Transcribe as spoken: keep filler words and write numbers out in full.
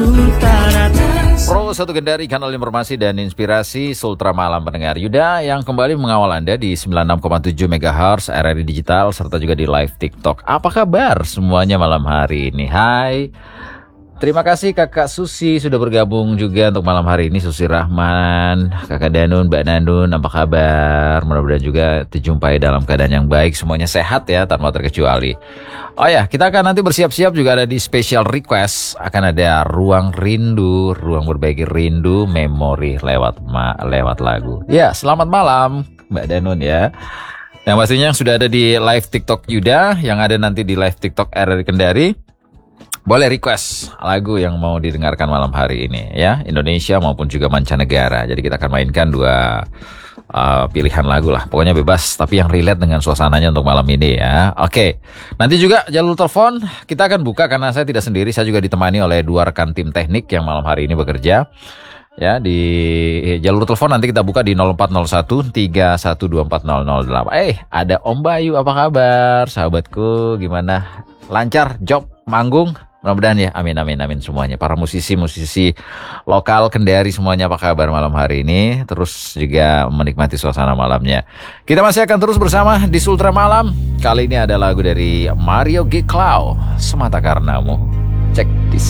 Pro satu Kendari, kanal informasi dan inspirasi Sultra Malam pendengar Yuda yang kembali mengawal Anda di sembilan puluh enam koma tujuh megahertz R R I Digital serta juga di live TikTok. Apa kabar semuanya malam hari ini? Hai. Terima kasih Kakak Susi sudah bergabung juga untuk malam hari ini. Susi Rahman, Kakak Danun, Mbak Nanun, apa kabar? Mudah-mudahan juga dijumpai dalam keadaan yang baik. Semuanya sehat ya, tanpa terkecuali. Oh ya, kita akan nanti bersiap-siap juga ada di special request. Akan ada Ruang Rindu, Ruang Berbagi Rindu, Memori lewat ma lewat lagu. Ya, selamat malam Mbak Danun ya. Yang pastinya sudah ada di live TikTok Yuda, yang ada nanti di live TikTok R R I Kendari. Boleh request lagu yang mau didengarkan malam hari ini ya, Indonesia maupun juga mancanegara. Jadi kita akan mainkan dua uh, pilihan lagu lah. Pokoknya bebas tapi yang relate dengan suasananya untuk malam ini ya. Oke. Nanti juga jalur telepon kita akan buka karena saya tidak sendiri, saya juga ditemani oleh dua rekan tim teknik yang malam hari ini bekerja. Ya, di jalur telepon nanti kita buka di nol empat nol satu tiga satu dua empat nol nol delapan. Eh, ada Om Bayu, apa kabar? Sahabatku, gimana? Lancar job manggung? Mudah-mudahan ya, amin amin amin semuanya. Para musisi-musisi lokal Kendari semuanya apa kabar malam hari ini? Terus juga menikmati suasana malamnya. Kita masih akan terus bersama di Sultra Malam. Kali ini ada lagu dari Mario G. Clow, Semata Karenamu. Cek dis.